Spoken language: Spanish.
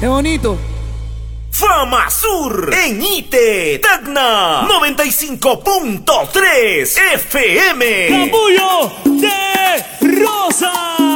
Qué bonito. Fama Sur en ITE Tacna 95.3 FM. Capullo de Rosa.